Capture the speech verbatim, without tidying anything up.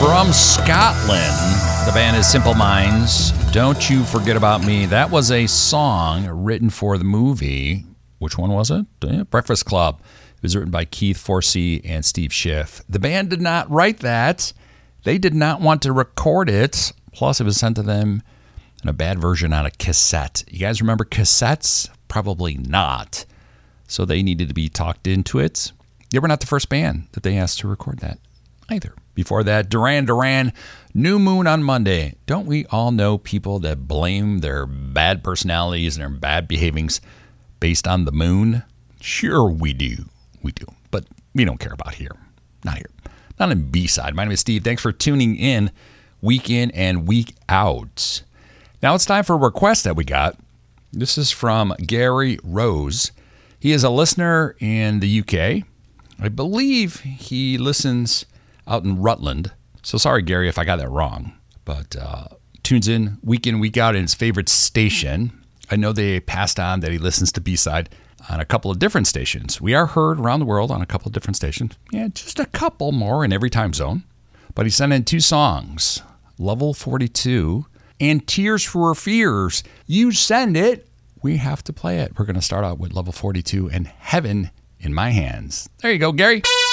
From Scotland, the band is Simple Minds. Don't You Forget About Me. That was a song written for the movie. Which one was it? Yeah, Breakfast Club. It was written by Keith Forsey and Steve Schiff. The band did not write that. They did not want to record it. Plus, it was sent to them in a bad version on a cassette. You guys remember cassettes? Probably not. So they needed to be talked into it. They were not the first band that they asked to record that either. Before that, Duran Duran, New Moon on Monday. Don't we all know people that blame their bad personalities and their bad behavings based on the moon? Sure we do. We do. But we don't care about here. Not here. Not in B-side. My name is Steve. Thanks for tuning in week in and week out. Now it's time for a request that we got. This is from Gary Rose. He is a listener in the U K. I believe he listens out in Rutland. So sorry, Gary, if I got that wrong. But uh, tunes in week in, week out in his favorite station. I know they passed on that he listens to B-Side on a couple of different stations. We are heard around the world on a couple of different stations. Yeah, just a couple more in every time zone. But he sent in two songs, Level forty-two and Tears for Fears. You send it, we have to play it. We're going to start out with Level forty-two and Heaven in My Hands. There you go, Gary.